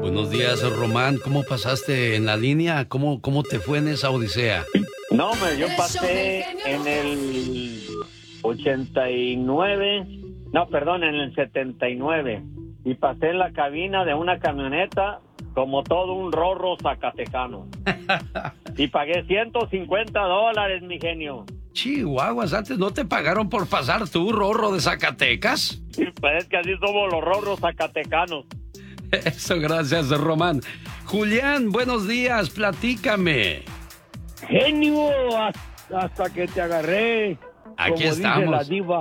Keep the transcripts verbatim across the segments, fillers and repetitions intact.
Buenos días, Román. ¿Cómo pasaste en la línea? ¿Cómo, cómo te fue en esa odisea? No, me, yo pasé en el ochenta y nueve, no, perdón, en el setenta y nueve, y pasé en la cabina de una camioneta como todo un rorro zacatecano. Y pagué ciento cincuenta dólares, mi genio. Chihuahuas, ¿antes no te pagaron por pasar tú, rorro de Zacatecas? Pues es que así somos los rorros zacatecanos. Eso, gracias, Román. Julián, buenos días, platícame. Genio, hasta que te agarré. Aquí como estamos. Dice la diva.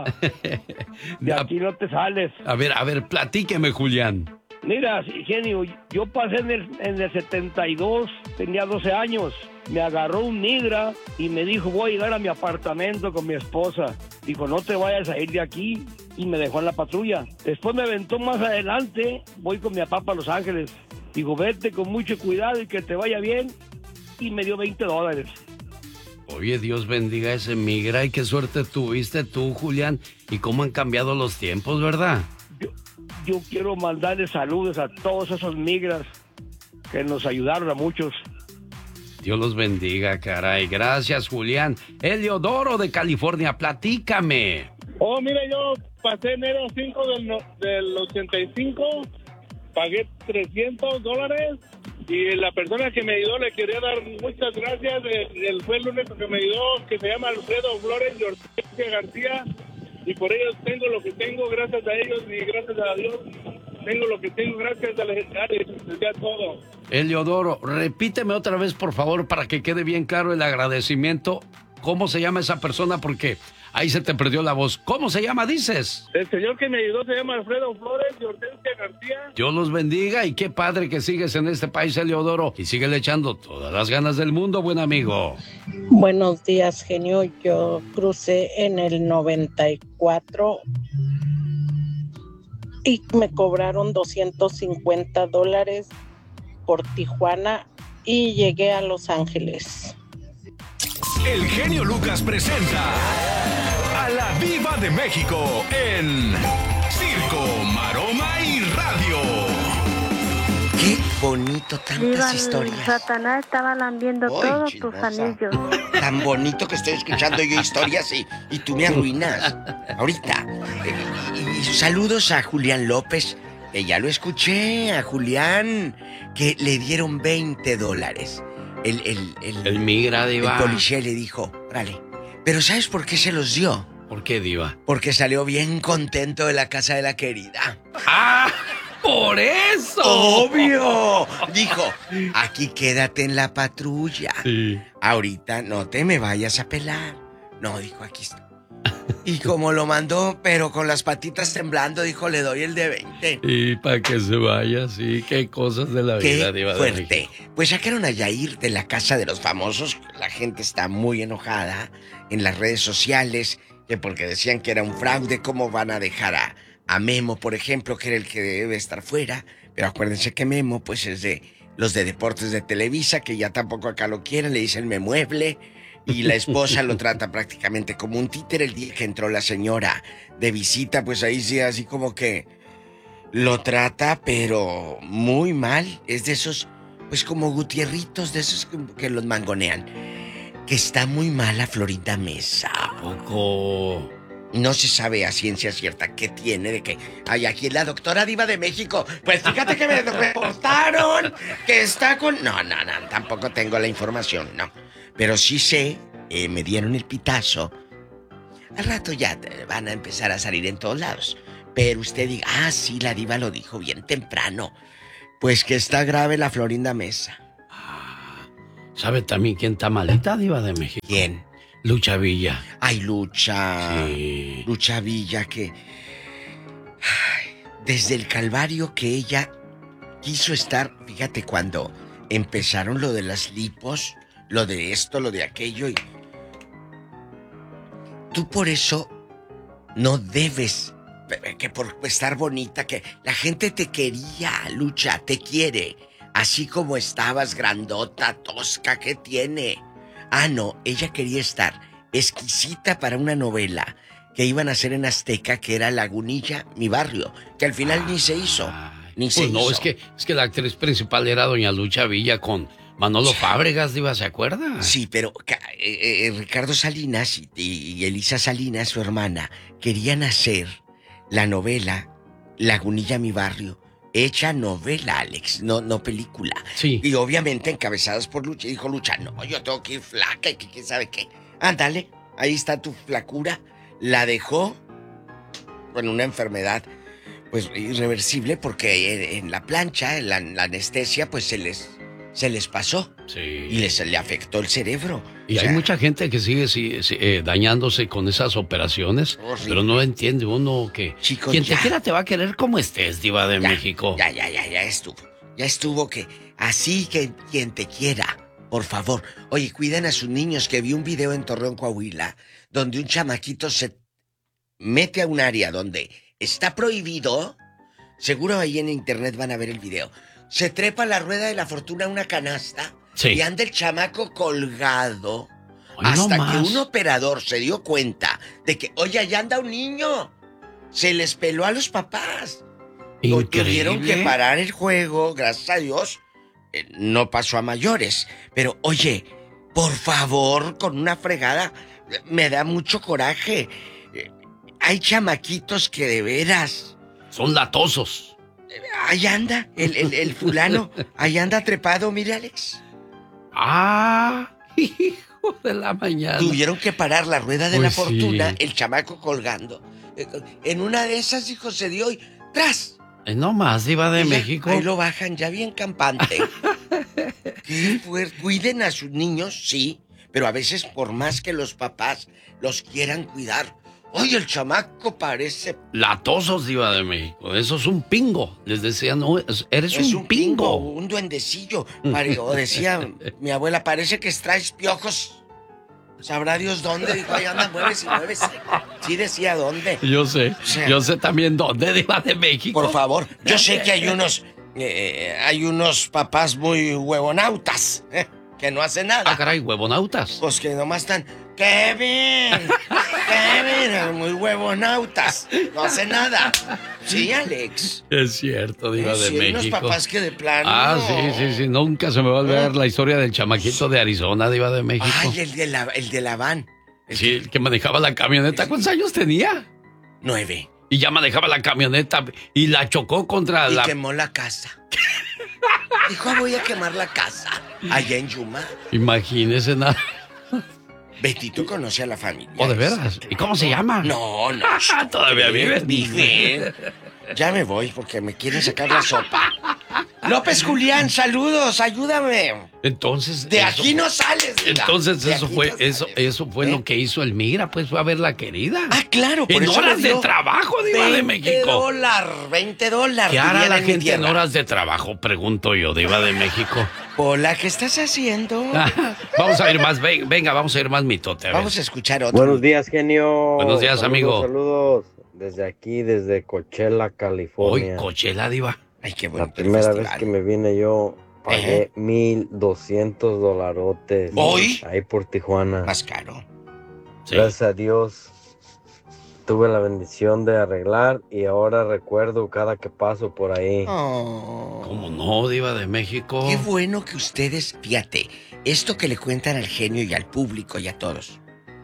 De aquí no te sales. A ver, a ver, platíqueme, Julián. Mira, genio, yo pasé en el, en el setenta y dos, tenía doce años. Me agarró un migra y me dijo, voy a llegar a mi apartamento con mi esposa. Dijo, no te vayas a ir de aquí. Y me dejó en la patrulla. Después me aventó más adelante, voy con mi papá para Los Ángeles. Dijo, vete con mucho cuidado y que te vaya bien. Y me dio veinte dólares. Oye, Dios bendiga a ese migra y qué suerte tuviste tú, Julián. Y cómo han cambiado los tiempos, ¿verdad? Yo, yo quiero mandarle saludos a todos esos migras que nos ayudaron a muchos. Dios los bendiga, caray. Gracias, Julián. Eliodoro de California, platícame. Oh, mira, yo pasé enero cinco del, no, del ochenta y cinco, pagué trescientos dólares y la persona que me ayudó le quería dar muchas gracias. Él fue el único que me ayudó, que se llama Alfredo Flores y Ortega García, y por ellos tengo lo que tengo, gracias a ellos y gracias a Dios. Tengo lo que tengo, gracias a la gente, ya todo. Eliodoro, repíteme otra vez, por favor, para que quede bien claro el agradecimiento. ¿Cómo se llama esa persona? Porque ahí se te perdió la voz. ¿Cómo se llama, dices? El señor que me ayudó se llama Alfredo Flores y Hortensia García. Dios los bendiga y qué padre que sigues en este país, Eliodoro. Y síguele echando todas las ganas del mundo, buen amigo. Buenos días, genio. Yo crucé en el noventa y cuatro y me cobraron doscientos cincuenta dólares por Tijuana y llegué a Los Ángeles. El genio Lucas presenta a la Diva de México en Circo, Maroma y Radio. Qué bonito, tantas Diva, historias. Satanás estaba lambiendo Uy, todos chismosa. tus anillos. Tan bonito que estoy escuchando yo historias y, y tú me arruinas. Ahorita. Eh, y, y saludos a Julián López, que ya lo escuché, a Julián, que le dieron veinte dólares. El, el, el, el migra, Diva. El policía le dijo, órale. Pero ¿sabes por qué se los dio? ¿Por qué, Diva? Porque salió bien contento de la casa de la querida. ¡Ah! ¡Por eso! ¡Obvio! Dijo, aquí quédate en la patrulla. Sí. Ahorita no te me vayas a pelar. No, dijo, aquí está. Y como lo mandó, pero con las patitas temblando, dijo, le doy el de veinte. Y para que se vaya, sí, qué cosas de la Qué vida, Diva de fuerte. México. Pues sacaron a Yair de la casa de los famosos. La gente está muy enojada en las redes sociales, que porque decían que era un fraude, ¿cómo van a dejar a, a Memo, por ejemplo, que era el que debe estar fuera? Pero acuérdense que Memo, pues es de los de Deportes de Televisa, que ya tampoco acá lo quieren, le dicen me mueble. Y la esposa lo trata prácticamente como un títere. El día que entró la señora de visita, pues ahí sí, así como que lo trata, pero muy mal. Es de esos, pues como Gutierritos, de esos que, que los mangonean. Que está muy mala Florinda Mesa. ¿A poco? No se sabe a ciencia cierta qué tiene de que... Ay, aquí la doctora Diva de México. Pues fíjate que me reportaron que está con... No, no, no, tampoco tengo la información, no. Pero sí sé, eh, me dieron el pitazo. Al rato ya van a empezar a salir en todos lados. Pero usted diga, ah, sí, la Diva lo dijo bien temprano. Pues que está grave la Florinda Mesa. Ah, ¿sabe también quién está malita, Diva de México? ¿Quién? Lucha Villa. Ay, Lucha. Sí. Lucha Villa, que... Ay, desde el calvario que ella quiso estar... Fíjate, cuando empezaron lo de las lipos... Lo de esto, lo de aquello y... Tú por eso no debes... Que por estar bonita, que la gente te quería, Lucha, te quiere. Así como estabas, grandota, tosca, ¿qué tiene? Ah, no, ella quería estar exquisita para una novela que iban a hacer en Azteca, que era Lagunilla, mi barrio, que al final ah, ni se hizo. Ni se Pues no, hizo. es que, es que la actriz principal era doña Lucha Villa con Manolo Fábregas, Diva, ¿se acuerda? Sí, pero eh, eh, Ricardo Salinas y, y Elisa Salinas, su hermana, querían hacer la novela Lagunilla, mi barrio, hecha novela, Alex, no, no película. Sí. Y obviamente encabezadas por Lucha. Y dijo Lucha, no, yo tengo que ir flaca y que quién sabe qué. Ándale, ahí está tu flacura. La dejó con una enfermedad, pues, irreversible, porque en, en la plancha, en la, en la anestesia, pues, se les, se les pasó. Sí. Y les, le afectó el cerebro. Y O hay sea, mucha gente que sigue sí, sí, eh, dañándose con esas operaciones, Horrible. pero no entiende uno que Chico, quien ya. te quiera te va a querer como estés, Diva de ya, México. Ya, ya, ya, ya estuvo. Ya estuvo que así que quien te quiera, por favor. Oye, cuiden a sus niños, que vi un video en Torreón, Coahuila, donde un chamaquito se mete a un área donde está prohibido. Seguro ahí en internet van a ver el video. Se trepa la rueda de la fortuna a una canasta. Sí. Y anda el chamaco colgado. Hoy hasta no que más. un operador se dio cuenta de que, oye, allá anda un niño. Se les peló a los papás. Lo tuvieron que Increíble. parar el juego, gracias a Dios. Eh, no pasó a mayores. Pero, oye, por favor, con una fregada, eh, me da mucho coraje. Eh, hay chamaquitos que de veras... Son latosos. Ahí anda, el, el, el fulano, ahí anda trepado, mire, Alex. Ah, hijo de la mañana. Tuvieron que parar la rueda de Pues la sí. fortuna, el chamaco colgando. Eh, En una de esas, hijo, se dio y ¡tras! Eh, no más, Diva de Y ya, México. Ahí lo bajan ya bien campante. Qué fuerte. Cuiden a sus niños, sí, pero a veces por más que los papás los quieran cuidar, oye, el chamaco parece... Latosos, Diva de México. Eso es un pingo. Les decían, no, es- eres es un, un pingo. pingo, un duendecillo. Pare- o decía mi abuela, parece que traes piojos. Sabrá Dios dónde. Dijo, ahí anda, muévese, muévese. Sí decía dónde. Yo sé, Sí. yo sé también dónde, Diva de México. Por favor, yo sé que hay unos... eh, hay unos papás muy huevonautas, eh, que no hacen nada. Ah, caray, huevonautas. Pues que nomás están... ¡Kevin! ¡Kevin! Muy huevonautas. No hace nada. Sí, Alex. Es cierto, Diva de Sí, hay unos México. papás que de plano... Ah, sí, sí, sí. Nunca se me va a olvidar la historia del chamaquito de Arizona, Diva de México. Ay, el de la, el de la van. El Sí, el que manejaba la camioneta. ¿Cuántos años tenía? Nueve. Y ya manejaba la camioneta y la chocó contra Y la... quemó la casa. Dijo, "Ah, voy a quemar la casa. Allá en Yuma. Imagínese nada. Betito conoce a la familia. ¿O de veras? ¿Y cómo se llama? No, no. Todavía vive. Vive. Ya me voy porque me quieren sacar la sopa. López Julián, saludos, ayúdame. Entonces... De eso- aquí no sales. Diva. Entonces De eso aquí fue, no eso, sales. eso fue ¿Eh? lo que hizo el Migra, pues fue a ver la querida. Ah, claro, por En eso horas le dio de trabajo, Diva de veinte México. dólares, veinte dólares. ¿Qué hará dirían la en mi gente en tierra. horas de trabajo? Pregunto yo, Diva de México. Hola, ¿qué estás haciendo? Vamos a ir más, ven- venga, vamos a ir más mitote. a ver. Vamos a escuchar otro. Buenos días, genio. Buenos días, Saludos, amigo. Saludos desde aquí, desde Coachella, Hoy, California. Coachella, Diva. Ay, qué La bonito el primera vez festival. que me vine yo pagué mil doscientos dolarotes. ¿Hoy? Ahí por Tijuana. Más caro. Sí. Gracias a Dios tuve la bendición de arreglar y ahora recuerdo cada que paso por ahí. Oh. ¿Cómo no, Diva de México? Qué bueno que ustedes, fíjate, esto que le cuentan al genio y al público y a todos,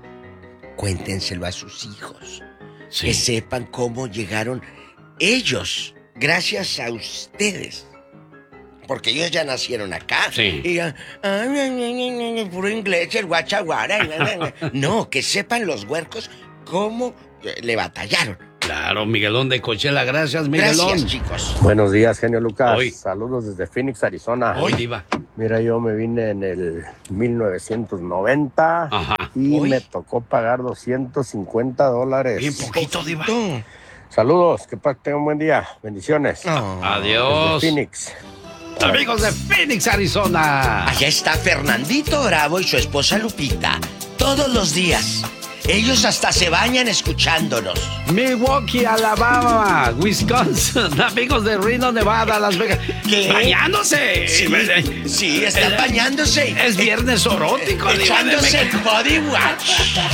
cuéntenselo a sus hijos. Sí. Que sepan cómo llegaron ellos, gracias a ustedes. Porque ellos ya nacieron acá. Sí. Y ya, ay, ay, ay, ay, ay, puro inglés, el guachaguara. ay, ay, ay. No, que sepan los huercos cómo eh, le batallaron. Claro, Miguelón de Coachella, gracias, Miguelón. Gracias, chicos. Buenos días, genio Lucas. Hoy. Saludos desde Phoenix, Arizona. Hoy, Diva. Mira, yo me vine en el mil novecientos noventa Ajá. y Hoy. me tocó pagar doscientos cincuenta dólares. Bien poquito, Diva. Tú. Saludos, que pa- tengan un buen día. Bendiciones. No. Adiós. Desde Phoenix. Amigos de Phoenix, Arizona. Allá está Fernandito Bravo y su esposa Lupita. Todos los días. Ellos hasta se bañan escuchándonos. Milwaukee, Alabama, Wisconsin, amigos de Reno, Nevada, Las Vegas. ¿Qué? ¡Bañándose! Sí, sí, están bañándose. Es viernes erótico, Diva de Echándose el México. body wash.